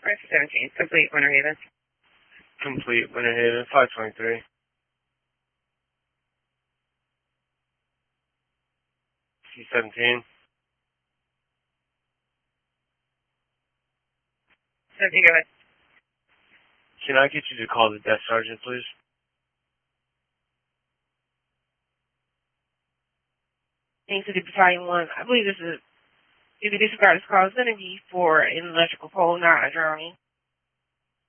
517, complete Winter Haven. Complete Winter Haven, 523. C-17. 17, go ahead. Can I get you to call the desk sergeant, please? Thanks to the Battalion 1. I believe this is, if you disregard this call, it's going to be for an electrical pole, not a drowning.